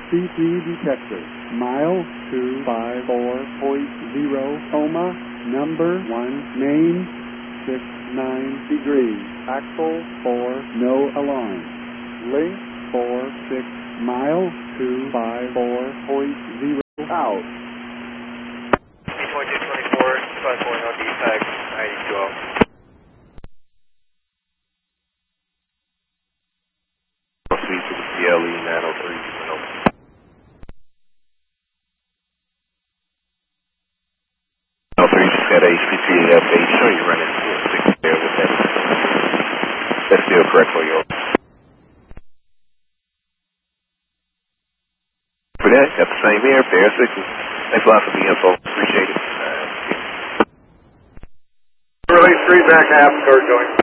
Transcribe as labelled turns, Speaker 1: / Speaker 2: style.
Speaker 1: CP detector. Mile 254.0, Oma, number 1, main, 69 degrees. Axle 4, no alarm. Link 46, mile 254.0, out.
Speaker 2: P.224, 540 defect, 92.
Speaker 3: Proceed to the CLE 903. You just got a CPA update. Sure, you're running 6 there with that. That's still correct for you. For that, got the same here, fair 6. Thanks a lot for the info. Appreciate it.
Speaker 4: Release 3 back half, start going.